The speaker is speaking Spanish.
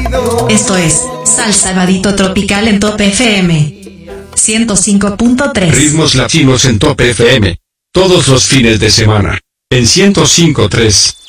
Esto es Salsa Vadito Tropical en Top FM 105.3. Ritmos latinos en Top FM. Todos los fines de semana. En 105.3.